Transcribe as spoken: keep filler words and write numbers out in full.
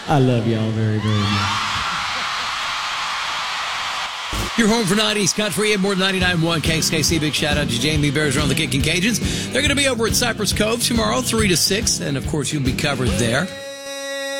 I love y'all very, very much. You're home for nineties Country and more than ninety-nine point one K S K C. Big shout out to Jamie Bears on the Kicking Cajuns. They're going to be over at Cypress Cove tomorrow, three to six, and of course you'll be covered there.